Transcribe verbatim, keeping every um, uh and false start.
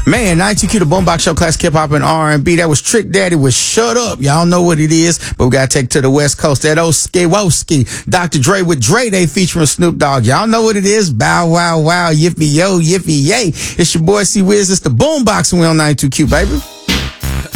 Man, ninety-two Q, the Boombox Show, classic hip hop and R and B. That was Trick Daddy with Shut Up. Y'all know what it is, but we gotta take it to the West Coast. That Oski Woski. Doctor Dre with Dre Day featuring Snoop Dogg. Y'all know what it is. Bow wow wow, yippee yo, yippee yay. It's your boy C Wiz. It's the Boombox, and we on ninety-two Q, baby.